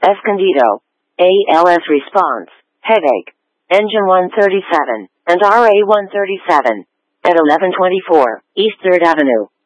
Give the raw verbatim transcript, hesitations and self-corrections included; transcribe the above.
Escondido, A L S response, headache, engine one thirty-seven, and R A one thirty-seven, at eleven twenty-four East third Avenue.